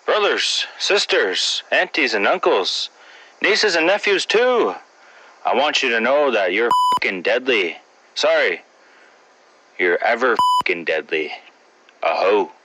brothers, sisters, aunties and uncles, nieces and nephews too. I want you to know that you're f***ing deadly. Sorry, you're ever f***ing deadly. Aho.